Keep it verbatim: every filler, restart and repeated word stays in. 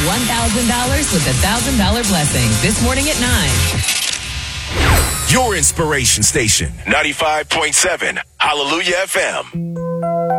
one thousand dollars with a one thousand dollars blessing this morning at nine. Your inspiration station, ninety-five point seven, Hallelujah F M.